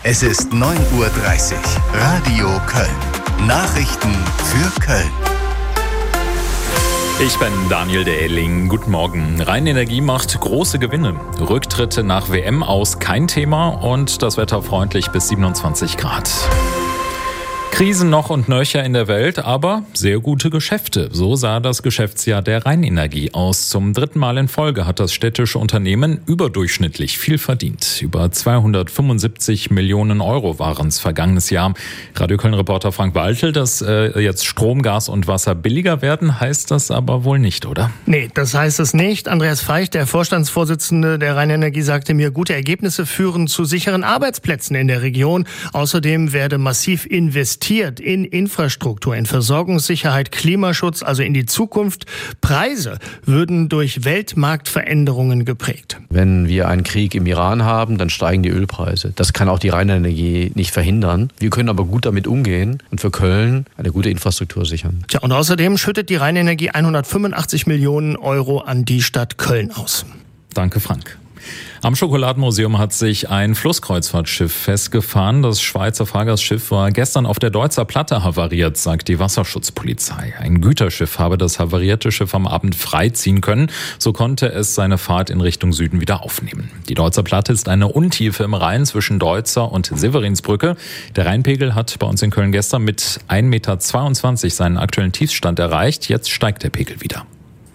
Es ist 9:30 Uhr. Radio Köln. Nachrichten für Köln. Ich bin Daniel Dehling. Guten Morgen. Rheinenergie macht große Gewinne. Rücktritte nach WM aus kein Thema und das Wetter freundlich bis 27 Grad. Krisen noch und nöcher in der Welt, aber sehr gute Geschäfte. So sah das Geschäftsjahr der Rheinenergie aus. Zum 3. Mal in Folge hat das städtische Unternehmen überdurchschnittlich viel verdient. Über 275 Millionen Euro waren es vergangenes Jahr. Radio Köln-Reporter Frank Waltel, dass jetzt Strom, Gas und Wasser billiger werden, heißt das aber wohl nicht, oder? Nee, das heißt es nicht. Andreas Feicht, der Vorstandsvorsitzende der Rheinenergie, sagte mir, gute Ergebnisse führen zu sicheren Arbeitsplätzen in der Region. Außerdem werde massiv investiert in Infrastruktur, in Versorgungssicherheit, Klimaschutz, also in die Zukunft. Preise würden durch Weltmarktveränderungen geprägt. Wenn wir einen Krieg im Iran haben, dann steigen die Ölpreise. Das kann auch die Rheinenergie nicht verhindern. Wir können aber gut damit umgehen und für Köln eine gute Infrastruktur sichern. Tja, und außerdem schüttet die Rheinenergie 185 Millionen Euro an die Stadt Köln aus. Danke, Frank. Am Schokoladenmuseum hat sich ein Flusskreuzfahrtschiff festgefahren. Das Schweizer Fahrgastschiff war gestern auf der Deutzer Platte havariert, sagt die Wasserschutzpolizei. Ein Güterschiff habe das havarierte Schiff am Abend freiziehen können. So konnte es seine Fahrt in Richtung Süden wieder aufnehmen. Die Deutzer Platte ist eine Untiefe im Rhein zwischen Deutzer und Severinsbrücke. Der Rheinpegel hat bei uns in Köln gestern mit 1,22 Meter seinen aktuellen Tiefstand erreicht. Jetzt steigt der Pegel wieder.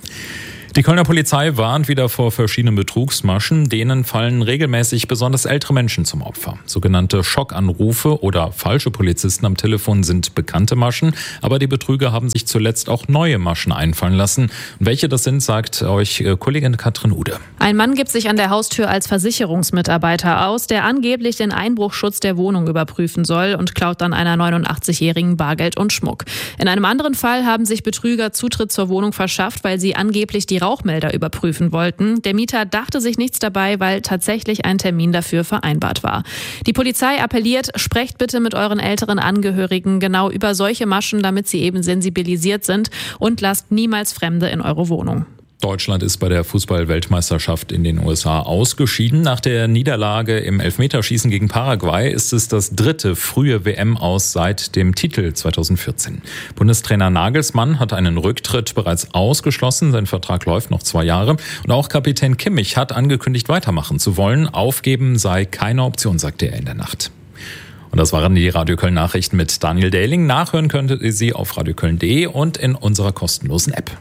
Die Kölner Polizei warnt wieder vor verschiedenen Betrugsmaschen. Denen fallen regelmäßig besonders ältere Menschen zum Opfer. Sogenannte Schockanrufe oder falsche Polizisten am Telefon sind bekannte Maschen. Aber die Betrüger haben sich zuletzt auch neue Maschen einfallen lassen. Und welche das sind, sagt euch Kollegin Katrin Ude. Ein Mann gibt sich an der Haustür als Versicherungsmitarbeiter aus, der angeblich den Einbruchschutz der Wohnung überprüfen soll und klaut dann einer 89-Jährigen Bargeld und Schmuck. In einem anderen Fall haben sich Betrüger Zutritt zur Wohnung verschafft, weil sie angeblich die Rauchmelder überprüfen wollten. Der Mieter dachte sich nichts dabei, weil tatsächlich ein Termin dafür vereinbart war. Die Polizei appelliert, sprecht bitte mit euren älteren Angehörigen genau über solche Maschen, damit sie eben sensibilisiert sind, und lasst niemals Fremde in eure Wohnung. Deutschland ist bei der Fußball-Weltmeisterschaft in den USA ausgeschieden. Nach der Niederlage im Elfmeterschießen gegen Paraguay ist es das 3. frühe WM-Aus seit dem Titel 2014. Bundestrainer Nagelsmann hat einen Rücktritt bereits ausgeschlossen. Sein Vertrag läuft noch 2 Jahre. Und auch Kapitän Kimmich hat angekündigt, weitermachen zu wollen. Aufgeben sei keine Option, sagte er in der Nacht. Und das waren die Radio Köln Nachrichten mit Daniel Dehling. Nachhören könnt ihr sie auf radioköln.de und in unserer kostenlosen App.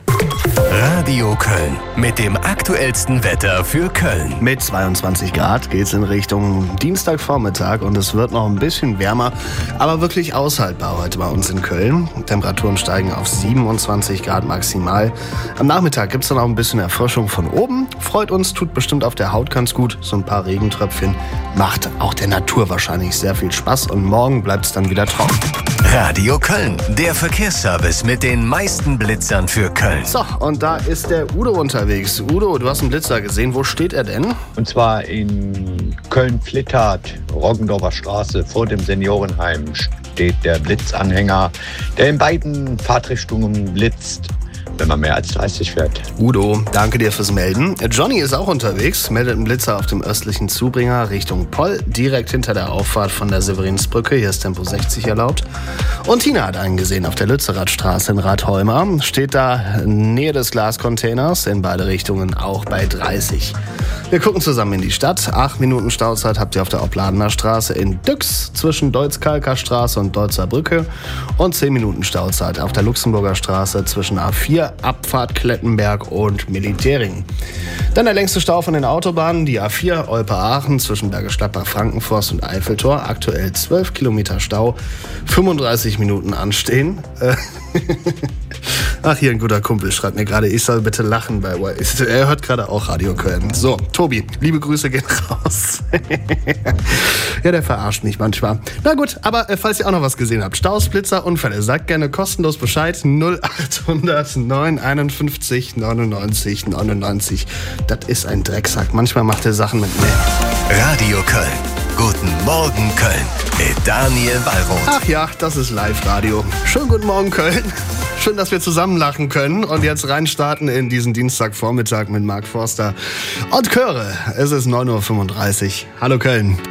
Radio Köln mit dem aktuellsten Wetter für Köln. Mit 22 Grad geht's in Richtung Dienstagvormittag und es wird noch ein bisschen wärmer, aber wirklich aushaltbar heute bei uns in Köln. Temperaturen steigen auf 27 Grad maximal. Am Nachmittag gibt's dann auch ein bisschen Erfrischung von oben. Freut uns, tut bestimmt auf der Haut ganz gut. So ein paar Regentröpfchen macht auch der Natur wahrscheinlich sehr viel Spaß und morgen bleibt's dann wieder trocken. Radio Köln, der Verkehrsservice mit den meisten Blitzern für Köln. So, und da ist der Udo unterwegs. Udo, du hast einen Blitzer gesehen. Wo steht er denn? Und zwar in Köln-Flittert, Roggendorfer Straße, vor dem Seniorenheim steht der Blitzanhänger, der in beiden Fahrtrichtungen blitzt, wenn man mehr als 30 fährt. Udo, danke dir fürs Melden. Johnny ist auch unterwegs, meldet einen Blitzer auf dem östlichen Zubringer Richtung Poll, direkt hinter der Auffahrt von der Severinsbrücke. Hier ist Tempo 60 erlaubt. Und Tina hat einen gesehen auf der Lützerathstraße in Rathholmer. Steht da Nähe des Glascontainers, in beide Richtungen auch bei 30. Wir gucken zusammen in die Stadt. 8 Minuten Stauzeit habt ihr auf der Opladener Straße in Düx zwischen Deutz-Kalker Straße und Deutzer Brücke. Und 10 Minuten Stauzeit auf der Luxemburger Straße zwischen A4, Abfahrt Klettenberg und Militärring. Dann der längste Stau von den Autobahnen, die A4 Olpe-Aachen zwischen Bergisch Gladbach, Frankenforst und Eiffeltor. Aktuell 12 Kilometer Stau, 35 Minuten anstehen. Ach, hier ein guter Kumpel schreibt mir gerade, ich soll bitte lachen bei Waze. Er hört gerade auch Radio Köln. So, Tobi, liebe Grüße gehen raus. Ja, der verarscht mich manchmal. Na gut, aber falls ihr auch noch was gesehen habt, Staus, Blitzer, Unfälle, sagt gerne kostenlos Bescheid. 0800 951 99 99. Das ist ein Drecksack. Manchmal macht er Sachen mit mir. Radio Köln. Guten Morgen Köln mit Daniel Wallroth. Ach ja, das ist Live-Radio. Schönen guten Morgen Köln. Schön, dass wir zusammen lachen können und jetzt reinstarten in diesen Dienstagvormittag mit Marc Forster und Chöre. Es ist 9:35 Uhr. Hallo Köln.